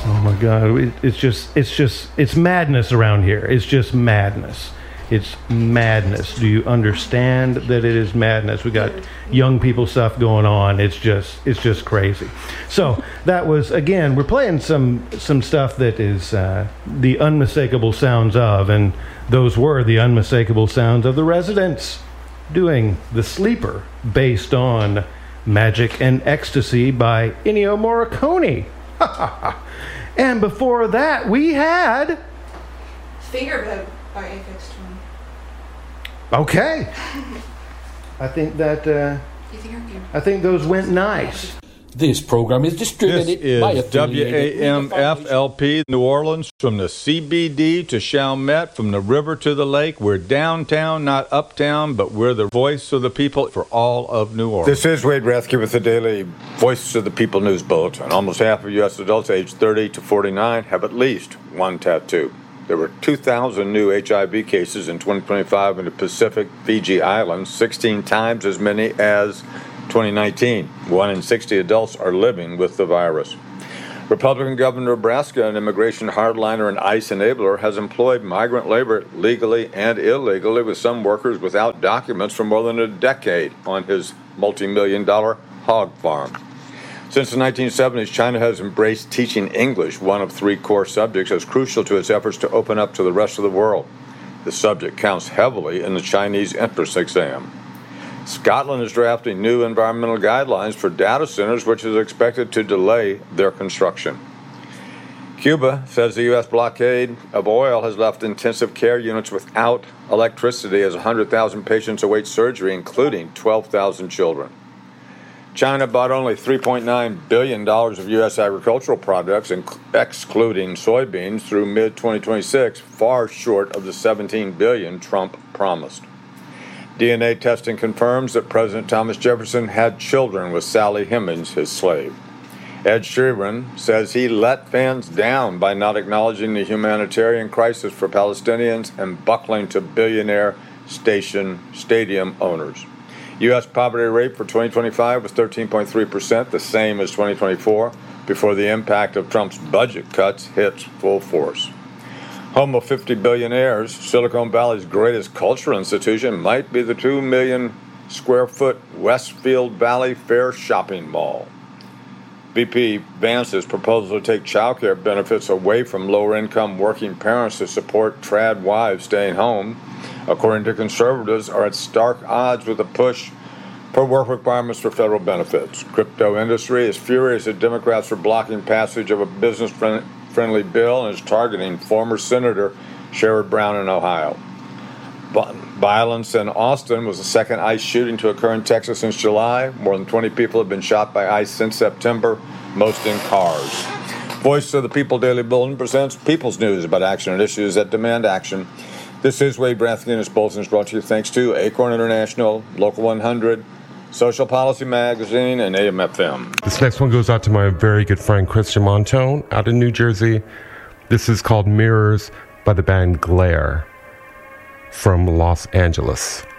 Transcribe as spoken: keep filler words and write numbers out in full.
Oh my God! It, it's just, it's just, it's madness around here. It's just madness. It's madness. Do you understand that it is madness? We got young people stuff going on. It's just, it's just crazy. So that was, again, we're playing some some stuff that is uh, the unmistakable sounds of, and those were the unmistakable sounds of the Residents doing The Sleeper, based on Magic and Ecstasy by Ennio Morricone. And before that, we had Fingerbed by Aphex Twin. Okay. I think that, uh, I think those went nice. This program is distributed this by is W A M F L P New Orleans, from the C B D to Chalmette, from the river to the lake. We're downtown, not uptown, but we're the voice of the people for all of New Orleans. This is Wade Rathke with the daily Voice of the People News Bulletin. Almost half of U S adults aged thirty to forty-nine have at least one tattoo. There were two thousand new H I V cases in twenty twenty-five in the Pacific Fiji Islands, sixteen times as many as twenty nineteen. One in sixty adults are living with the virus. Republican Governor of Nebraska, an immigration hardliner and ICE enabler, has employed migrant labor legally and illegally, with some workers without documents, for more than a decade on his multi-million dollar hog farm. Since the nineteen seventies, China has embraced teaching English, one of three core subjects, as crucial to its efforts to open up to the rest of the world. The subject counts heavily in the Chinese entrance exam. Scotland is drafting new environmental guidelines for data centers, which is expected to delay their construction. Cuba says the U S blockade of oil has left intensive care units without electricity as one hundred thousand patients await surgery, including twelve thousand children. China bought only three point nine billion dollars of U S agricultural products, excluding soybeans, through mid twenty twenty-six, far short of the seventeen billion dollars Trump promised. D N A testing confirms that President Thomas Jefferson had children with Sally Hemings, his slave. Ed Sheeran says he let fans down by not acknowledging the humanitarian crisis for Palestinians and buckling to billionaire station stadium owners. U S poverty rate for twenty twenty-five was thirteen point three percent, the same as twenty twenty-four, before the impact of Trump's budget cuts hits full force. Home of fifty billionaires, Silicon Valley's greatest cultural institution might be the two million square foot Westfield Valley Fair shopping mall. V P Vance's proposal to take child care benefits away from lower-income working parents to support trad wives staying home, according to conservatives, are at stark odds with the push for work requirements for federal benefits. Crypto industry is furious at Democrats for blocking passage of a business-friendly bill and is targeting former Senator Sherrod Brown in Ohio. Violence in Austin was the second ICE shooting to occur in Texas since July. More than twenty people have been shot by ICE since September, most in cars. Voice of the People Daily Bulletin presents People's News about action and issues that demand action. This is Wade Rathke, and this bulletin is brought to you thanks to Acorn International, Local one hundred, Social Policy Magazine, and A M F M. This next one goes out to my very good friend Christian Montone out in New Jersey. This is called Mirrors by the band Glare from Los Angeles.